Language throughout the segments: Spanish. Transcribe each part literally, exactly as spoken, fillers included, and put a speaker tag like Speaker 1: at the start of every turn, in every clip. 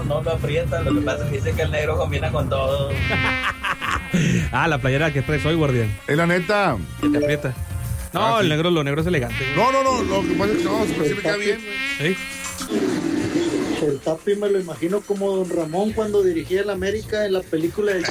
Speaker 1: no lo aprieta. Lo que pasa es que dice que el negro combina con todo.
Speaker 2: Ah, la playera que traes hoy, guardián.
Speaker 3: Es la neta.
Speaker 2: Que te aprieta. No,
Speaker 3: Ah,
Speaker 2: el
Speaker 3: sí.
Speaker 2: negro, lo negro es elegante. Güey.
Speaker 3: No, no, no. Lo que pasa es que no, siempre me queda bien.
Speaker 2: ¿Sí?
Speaker 4: El Tapi me lo imagino como Don Ramón cuando dirigía el América en la película de...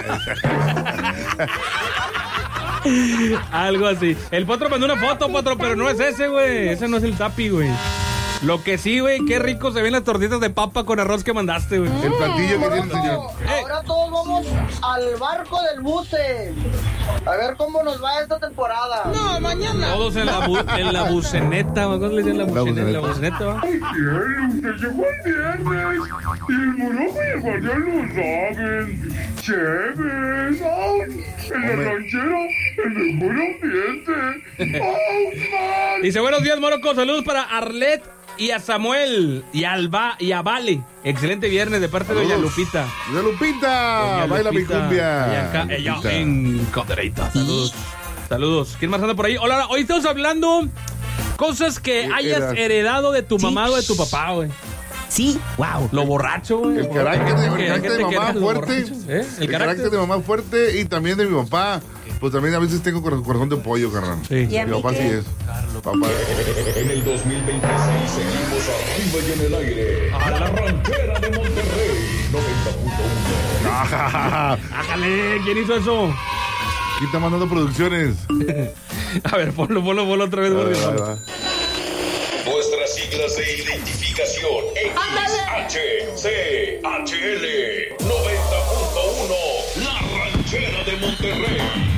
Speaker 2: Algo así. El Potro mandó una foto, Potro, pero no es ese, güey. Ese no es el Tapi, güey. Lo que sí, güey, qué rico se ven las tortitas de papa con arroz que mandaste, güey.
Speaker 3: El platillo que tiene el señor.
Speaker 5: Ahora todos vamos al barco del buce. A ver cómo nos va esta temporada. No, mañana.
Speaker 2: Todos en la, bu- en la buceneta, ¿cómo le dicen la buceneta? La buceneta, ¿va?
Speaker 6: Ay, usted llegó el viernes y el Moroco y el Guardián lo saben. Chévez, ¡ay! En la ranchera, el mejor ambiente. ¡Ay, man!
Speaker 2: Dice, buenos días, Morocco. Saludos para Arlet y a Samuel y a Alba y a Vale. Excelente viernes de parte de Doña Lupita.
Speaker 3: ¡Doña Lupita!
Speaker 2: Doña
Speaker 3: Baila mi
Speaker 2: Lupita.
Speaker 3: cumbia.
Speaker 2: Ella, acá, ella
Speaker 3: Lupita.
Speaker 2: en Cadereyta. Saludos. Saludos. ¿Quién más anda por ahí? Hola, hola. Hoy estamos hablando cosas que hayas
Speaker 3: Era-
Speaker 2: heredado de tu
Speaker 7: Sí.
Speaker 2: mamá o de tu papá, güey.
Speaker 7: Sí, wow.
Speaker 2: Lo borracho, güey.
Speaker 3: El carácter de, el
Speaker 2: ¿Qué-
Speaker 3: carácter
Speaker 2: qué
Speaker 3: de
Speaker 2: te
Speaker 3: mamá
Speaker 2: queda lo
Speaker 3: fuerte.
Speaker 2: borracho? ¿Eh?
Speaker 3: El, carácter de mamá fuerte y también de mi papá. Pues también a veces tengo cor- corazón de pollo, carnal.
Speaker 2: Sí.
Speaker 7: ¿Y a
Speaker 3: Mi
Speaker 7: mí
Speaker 3: papá
Speaker 7: qué?
Speaker 3: sí es. Papá.
Speaker 8: En el dos mil veintiséis seguimos arriba y en el aire. A la ranchera de Monterrey, noventa punto uno.
Speaker 2: Ájale, ¿quién hizo eso?
Speaker 3: ¿Quién está mandando producciones?
Speaker 2: A ver, ponlo, ponlo, ponlo otra vez,
Speaker 3: Ahí va,
Speaker 2: gordito.
Speaker 3: ahí va.
Speaker 8: Nuestras siglas de identificación. X H C H L noventa punto uno. La ranchera de Monterrey.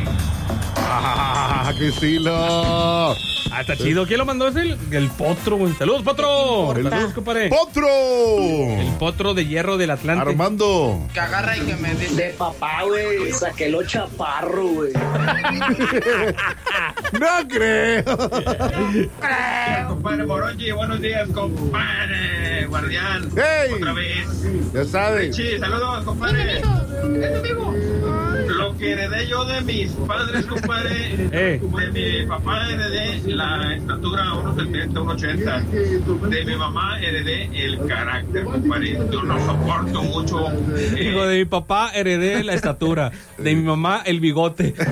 Speaker 3: ¡Ah, qué estilo!
Speaker 2: Ah, está chido. ¿Quién lo mandó? Es el, el Potro, güey. Saludos, Potro.
Speaker 3: El-
Speaker 2: Saludos, compadre.
Speaker 3: ¡Potro!
Speaker 2: El Potro de hierro del Atlante.
Speaker 3: Armando.
Speaker 5: Que agarra y que me dice.
Speaker 4: De papá, güey. Saquelo chaparro, güey.
Speaker 3: ¡No creo!
Speaker 6: Compadre Morochi, buenos días, compadre Guardián.
Speaker 3: ¡Hey!
Speaker 6: Otra vez.
Speaker 3: Ya sabes.
Speaker 6: Sí, saludos, compadre. Lo que heredé yo de mis padres, compadre,
Speaker 2: Eh.
Speaker 6: de mi papá heredé la estatura uno setenta, uno ochenta. De mi mamá heredé el carácter, compadre. Yo no soporto mucho. eh,
Speaker 2: Hijo de mi papá heredé la estatura. De mi mamá el bigote.
Speaker 6: eh,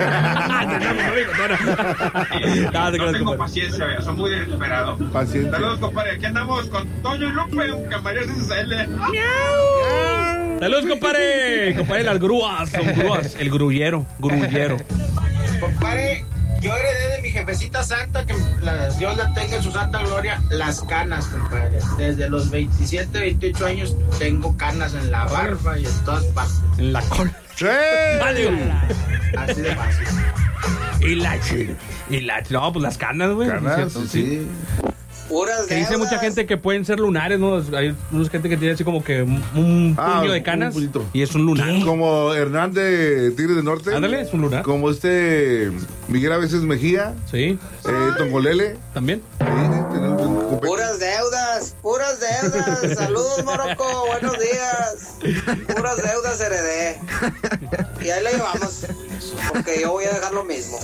Speaker 2: No, te
Speaker 6: no
Speaker 2: creas,
Speaker 6: tengo
Speaker 2: compadre.
Speaker 6: paciencia, vea, soy muy desesperado.
Speaker 3: Paciencia.
Speaker 6: Saludos, compadre. Aquí andamos con Toño y Lupe, un camarero S S L.
Speaker 2: Saludos, compadre. Compadre, las grúas. Son grúas. El grullero. Grullero.
Speaker 5: Compadre, yo heredé de mi jefecita santa, que la, Dios la tenga en su santa gloria, las canas, compadre. Desde los veintisiete, veintiocho años tengo canas en la barba y en todas partes.
Speaker 2: En la cola.
Speaker 3: ¡Sí!
Speaker 2: Adiós.
Speaker 5: Así de fácil.
Speaker 2: Y la ch- Y la ch- No, pues las canas, güey.
Speaker 3: Canas,
Speaker 2: ¿Cierto?
Speaker 3: sí.
Speaker 5: Puras
Speaker 2: Que dice
Speaker 5: deudas.
Speaker 2: mucha gente que pueden ser lunares, ¿no? Hay mucha gente que tiene así como que un, un
Speaker 3: Ah,
Speaker 2: puño de
Speaker 3: un
Speaker 2: canas.
Speaker 3: puñito.
Speaker 2: Y es un lunar.
Speaker 3: Como Hernán de Tigres del Norte.
Speaker 2: Ándale, es un lunar.
Speaker 3: Como este Miguel a veces Mejía.
Speaker 2: Sí,
Speaker 3: Eh, Tongolele.
Speaker 2: también.
Speaker 3: Sí, tenemos un copete.
Speaker 5: Puras deudas, puras deudas. Saludos, Morocco, buenos días. Puras deudas heredé. Y ahí la llevamos. Porque yo voy a dejar lo mismo.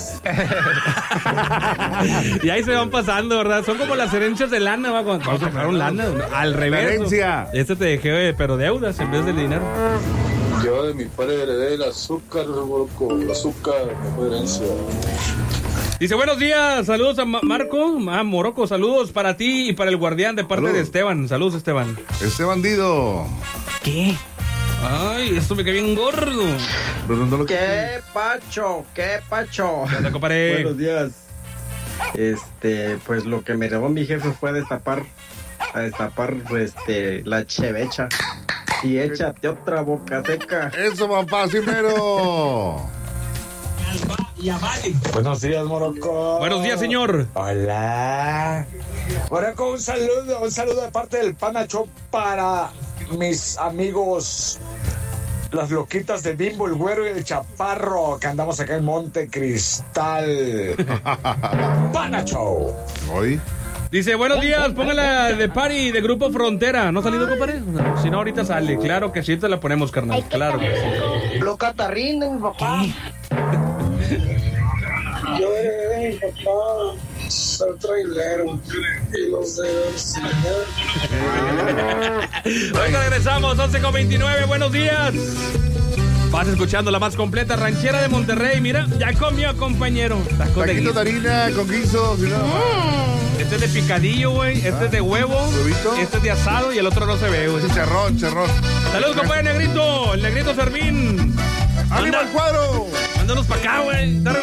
Speaker 2: Y ahí se van pasando, ¿verdad? Son como las herencias de lana, ¿va? Cuando cuando compraron lana. Al revés.
Speaker 3: herencia.
Speaker 2: Este te dejé, pero deudas en vez del dinero.
Speaker 9: Yo de mi padre heredé el azúcar, Morocco, el azúcar, mejor herencia.
Speaker 2: Dice, buenos días, saludos a Ma- Marco, a Morocco, saludos para ti y para el guardián de parte
Speaker 3: Saludos.
Speaker 2: de Esteban. Saludos, Esteban.
Speaker 3: Este bandido.
Speaker 7: ¿Qué?
Speaker 2: Ay, esto me cae bien gordo.
Speaker 3: Pero no lo
Speaker 5: ¡Qué pacho! ¡Qué pacho!
Speaker 2: ¿Qué onda, compadre?
Speaker 10: Buenos días. Este, pues lo que me llevó mi jefe fue a destapar, a destapar, este, la chevecha. Y échate otra boca seca.
Speaker 3: Eso, papá, sí, mero.
Speaker 9: Buenos días, Morocco.
Speaker 2: Buenos días, señor.
Speaker 9: Hola. Morocco, un saludo, un saludo de parte del Panacho para mis amigos, las loquitas de Bimbo, el Güero y el Chaparro, que andamos acá en Monte Cristal. Panacho.
Speaker 3: Hoy.
Speaker 2: Dice, buenos días, póngala de party de Grupo Frontera. ¿No ha salido, compadre? Si no, ahorita sale. Claro que sí, te la ponemos, carnal. Claro que sí.
Speaker 5: Lo catarrín de mi papá.
Speaker 4: Yo heredé de mi papá
Speaker 5: Soy trailero y los de
Speaker 2: Oiga, regresamos, once con veintinueve, buenos días. Vas escuchando la más completa ranchera de Monterrey. Mira, ya comió, compañero. Tacos de
Speaker 3: Taquito de harina con guiso. Si no,
Speaker 2: Mm. Este es de picadillo, güey. Este
Speaker 3: Ah,
Speaker 2: es de huevo.
Speaker 3: huevito.
Speaker 2: Este es de asado y el otro no se ve, güey.
Speaker 3: Chicharrón, charrón.
Speaker 2: Saludos, compadre Negrito. El Negrito Fermín.
Speaker 3: ¡Arriba el cuadro!
Speaker 2: Mándanos para acá, güey.